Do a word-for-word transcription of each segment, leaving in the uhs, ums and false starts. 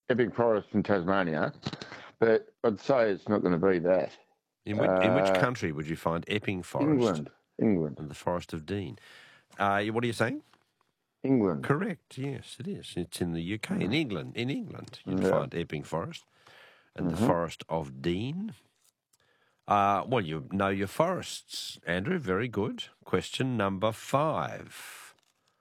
Epping Forest in Tasmania, but I'd say it's not going to be that. In which, in which Uh, country would you find Epping Forest England. England. and the Forest of Dean? Uh, what are you saying? England. Correct, yes, it is. It's in the U K. In England, in England, you'd Yeah. find Epping Forest and the Forest of Dean. Uh, well, you know your forests, Andrew. Very good. Question number five.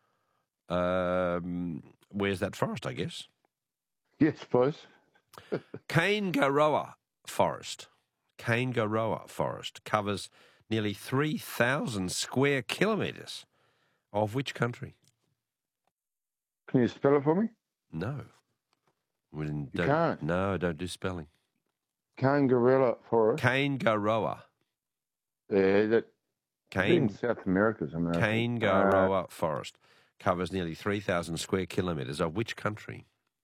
Um, where's that forest, I guess? Yes, please. Kaingaroa Forest. Kaingaroa Forest covers nearly three thousand square kilometres. Of which country? Can you spell it for me? No. We didn't, You don't, can't. No, don't do spelling. Kaingaroa Forest. Kaingaroa. Yeah, that in Kain, South America somewhere. I think. Uh, Kaingaroa Forest covers nearly three thousand square kilometres. Of which country?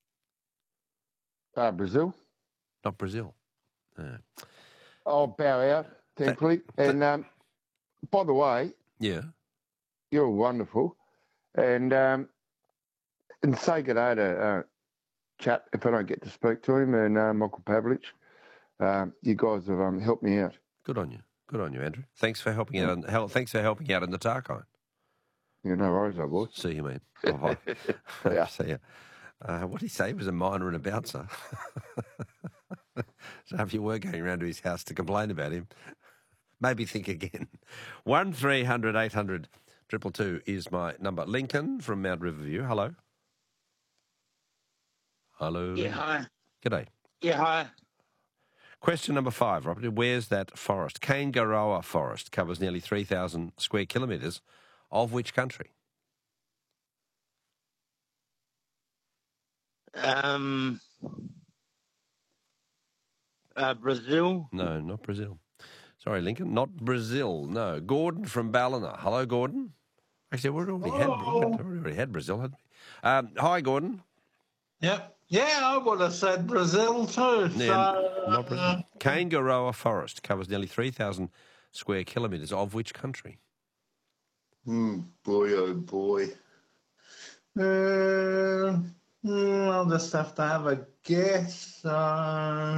uh, Brazil. Not Brazil. No. I'll bow out, thankfully. and um, by the way, Yeah. you're wonderful. And um, and say good day to uh, chat if I don't get to speak to him, and uh, Michael Pavlich. Um, you guys have um, helped me out. Good on you. Good on you, Andrew. Thanks for helping out. On, hel- thanks for helping out in the Tarkine. Yeah, no worries, old boy. See you, man. Bye bye. Yeah. See you. Uh, what did he say? He was a miner and a bouncer. So if you were going around to his house to complain about him, maybe think again. One three hundred eight hundred triple two is my number. Lincoln from Mount Riverview. Hello. Hello. Yeah, hi. G'day. Yeah, hi. Question number five, Robert. Where's that forest? Kaingaroa Forest covers nearly three thousand square kilometres. Of which country? Um, uh, Brazil. No, not Brazil. Sorry, Lincoln. Not Brazil. No. Gordon from Ballina. Hello, Gordon. Actually, we already, had, we already had Brazil, hadn't we? Um, hi, Gordon. Yep. Yeah, I would have said Brazil too. Yeah, so, not Brazil. uh, Kaingaroa Forest covers nearly three thousand square kilometres. Of which country? hmm, boy, oh boy. Uh, hmm, I'll just have to have a guess. Uh,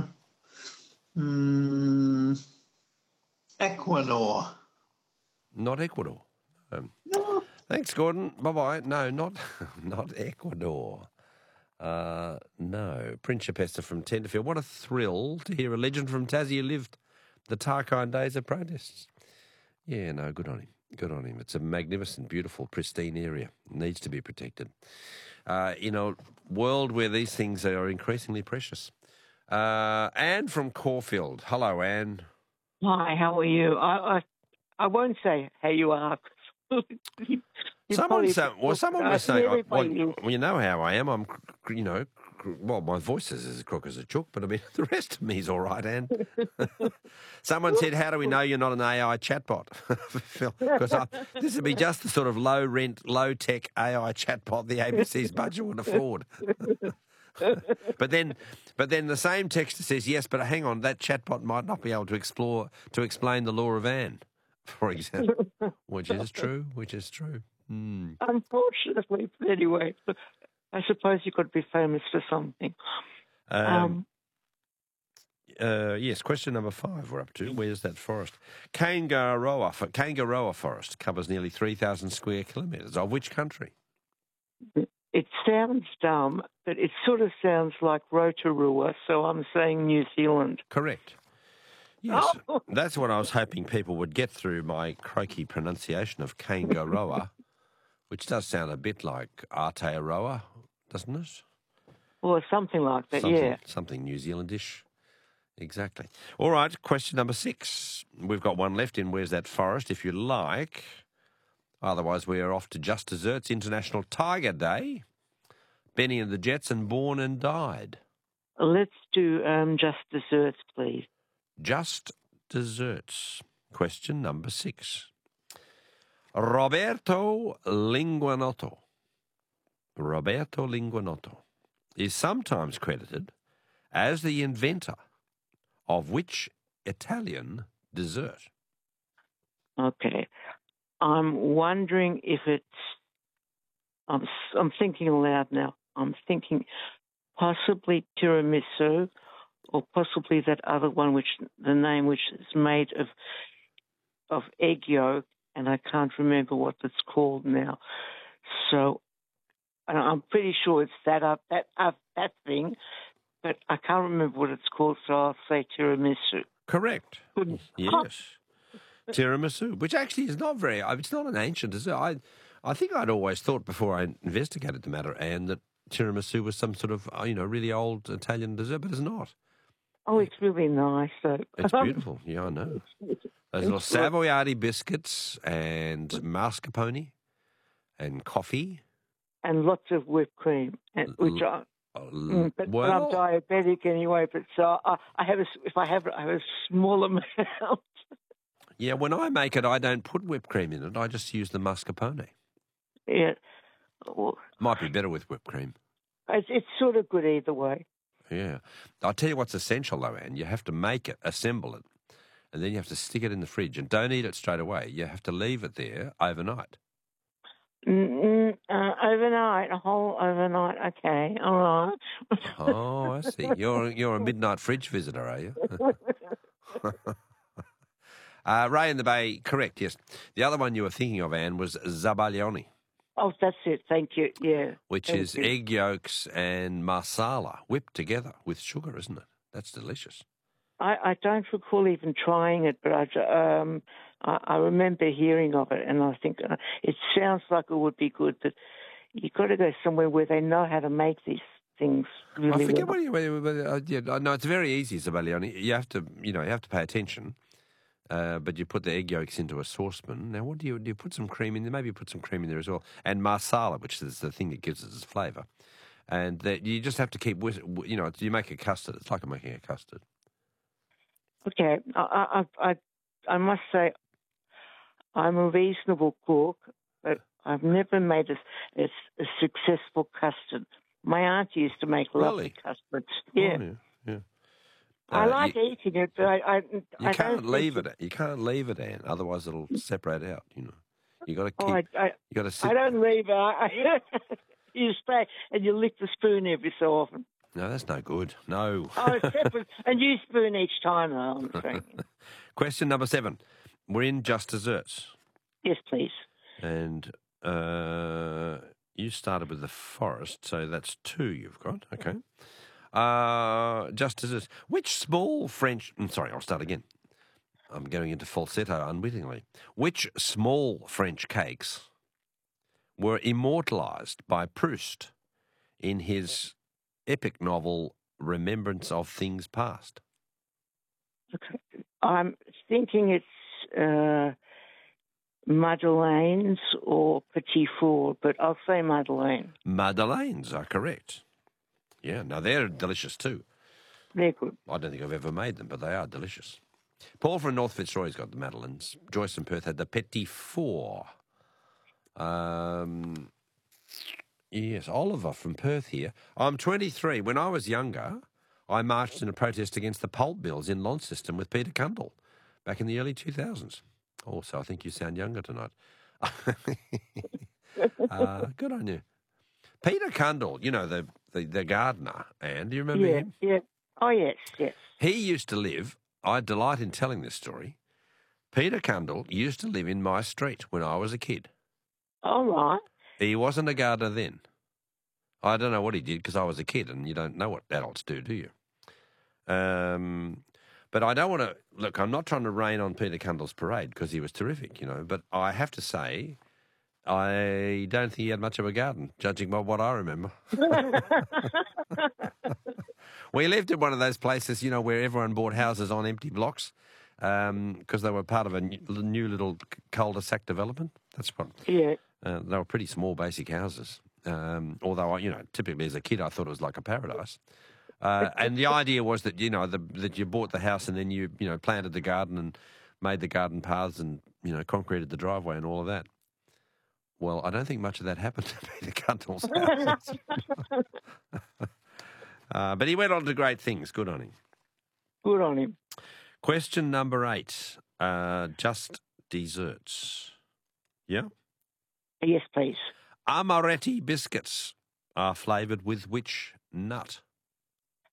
hmm, Ecuador. Not Ecuador. Um, No. thanks, Gordon. Bye-bye. No, not not Ecuador. Uh, no. Principessa from Tenterfield. What a thrill to hear a legend from Tassie who lived the Tarkine days of protests. Yeah, no, good on him. Good on him. It's a magnificent, beautiful, pristine area. It needs to be protected. Uh, in a world where these things are increasingly precious. Uh, Anne from Caulfield. Hello, Anne. Hi, how are you? I I, I won't say how you are. You Someone probably- said, well, someone was I saying, really I, well, find you- well, you know how I am. I'm, cr- you know, cr- well, my voice is as crook as a chook, but I mean, the rest of me is all right, Anne. Someone said, how do we know you're not an A I chatbot? Because this would be just the sort of low-rent, low-tech A I chatbot the A B C's budget would afford. But then, but then the same texter says, yes, but hang on, that chatbot might not be able to explore to explain the law of Anne, for example, which is true, which is true. Hmm. Unfortunately, but anyway, I suppose you could be famous for something. Um, Um, uh, yes, question number five we're up to. Where's that forest? Kaingaroa, for, Kaingaroa Forest covers nearly three thousand square kilometres. Of which country? It sounds dumb, but it sort of sounds like Rotorua, so I'm saying New Zealand. Correct. Yes, Oh. that's what I was hoping people would get through my croaky pronunciation of Kaingaroa, which does sound a bit like Aotearoa, doesn't it? Or something like that, Something, yeah. something New Zealandish. Exactly. All right, question number six. We've got one left in Where's That Forest, if you like. Otherwise, we are off to Just Desserts International Tiger Day. Benny and the Jets and Born and Died. Let's do um, just desserts, please. Just Desserts. Question number six. Roberto Linguanotto. Roberto Linguanotto is sometimes credited as the inventor of which Italian dessert? Okay. I'm wondering if it's... I'm, I'm thinking aloud now. I'm thinking... possibly tiramisu, or possibly that other one, which the name which is made of of egg yolk, and I can't remember what it's called now. So and I'm pretty sure it's that up that up that thing, but I can't remember what it's called. So I'll say tiramisu. Correct. Couldn't- Yes. Tiramisu, which actually is not very, it's not an ancient dessert. I, I think I'd always thought before I investigated the matter, Anne, that tiramisu was some sort of, uh, you know, really old Italian dessert, but it's not. Oh, it's really nice. So. It's beautiful. Yeah, I know. Those little Savoiardi biscuits and mascarpone and coffee. And lots of whipped cream, and, which I, Uh, mm, but, but well, I'm diabetic anyway. But so I, I have a, if I have, I have a small amount. yeah, when I make it, I don't put whipped cream in it. I just use the mascarpone. Yeah, well, Might be better with whipped cream. it's, it's sort of good either way. Yeah. I'll tell you what's essential, though, Anne. You have to make it, assemble it, and then you have to stick it in the fridge. And don't eat it straight away. You have to leave it there overnight. Mm, uh, overnight, a whole overnight. Okay, all right. Oh, I see. You're you're a midnight fridge visitor, are you? uh, Ray in the Bay, correct, yes. The other one you were thinking of, Anne, was zabaglione, Oh, that's it. Thank you. Yeah. which Thank is you. egg yolks and marsala whipped together with sugar, isn't it? That's delicious. I, I don't recall even trying it, but I, um, I, I remember hearing of it, and I think uh, it sounds like it would be good. But you've got to go somewhere where they know how to make these things really I forget well. what you. What, what, uh, yeah, no, it's very easy, zabaglione. You have to, you know, you have to pay attention. Uh, but you put the egg yolks into a saucepan. Now, what do you do? You put some cream in there. Maybe you put some cream in there as well, and marsala, which is the thing that gives it its flavour. And that you just have to keep, whis- you know, you make a custard. It's like making a custard. Okay, I, I, I, I must say, I'm a reasonable cook, but I've never made a, a, a successful custard. My auntie used to make lovely Really? custards. Yeah, Oh, yeah, yeah. I Uh, like you, eating it, but I, I, you I can't don't leave think it. You can't leave it, Anne. Otherwise, it'll separate out. You know, you got to keep. Oh, I, I, you got to sit. I don't leave it. I, you stay and you lick the spoon every so often. No, that's no good. No. Oh, separate, and you spoon each time, though, I'm saying. Question number seven. We're in just desserts, Yes, please. and uh, you started with the forest, so that's two you've got. Okay. Uh, just desserts. Which small French? I'm sorry, I'll start again. I'm going into falsetto unwittingly. Which small French cakes were immortalised by Proust in his epic novel Remembrance of Things Past? Okay. I'm thinking it's uh, Madeleines or Petit Four, but I'll say Madeleine. Madeleines are correct. Yeah, now they're delicious too. They're good. I don't think I've ever made them, but they are delicious. Paul from North Fitzroy's got the Madeleines. Joyce from Perth had the Petit Four. Um, yes, Oliver from Perth here. I'm twenty-three. When I was younger, I marched in a protest against the pulp mills in Launceston with Peter Cundall back in the early two thousands. Also, I think you sound younger tonight. uh, good on you. Peter Cundall, you know, the, the, the gardener, Anne, do you remember Yeah, him? yeah. Oh, yes, yes. He used to live, I delight in telling this story, Peter Cundall used to live in my street when I was a kid. All right. He wasn't a gardener then. I don't know what he did because I was a kid and you don't know what adults do, do you? Um, but I don't want to, look, I'm not trying to rain on Peter Cundall's parade because he was terrific, you know, but I have to say, I don't think he had much of a garden, judging by what I remember. We lived in one of those places, you know, where everyone bought houses on empty blocks because um, they were part of a new, new little cul-de-sac development. That's what. Yeah. Uh, they were pretty small, basic houses. Um, although, you know, typically as a kid, I thought it was like a paradise. Uh, and the idea was that, you know, the, that you bought the house and then you, you know, planted the garden and made the garden paths and, you know, concreted the driveway and all of that. Well, I don't think much of that happened to Peter Cundall's house. uh, but he went on to great things. Good on him. Good on him. Question number eight. Uh, just desserts. Yeah? Yes, please. Amaretti biscuits are flavoured with which nut?